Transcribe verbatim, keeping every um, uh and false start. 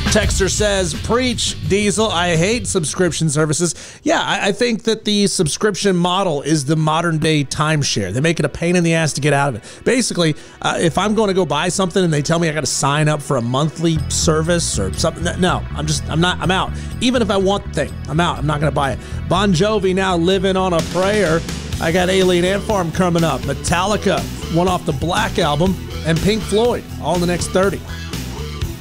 Texter says, preach, Diesel. I hate subscription services. Yeah, I, I think that the subscription model is the modern day timeshare. They make it a pain in the ass to get out of it. Basically, uh, if I'm going to go buy something and they tell me I got to sign up for a monthly service or something, no, I'm just, I'm not, I'm out. Even if I want the thing, I'm out. I'm not going to buy it. Bon Jovi now living on a prayer. I got Alien Ant Farm coming up. Metallica, one off the Black album, and Pink Floyd, all in the next thirty.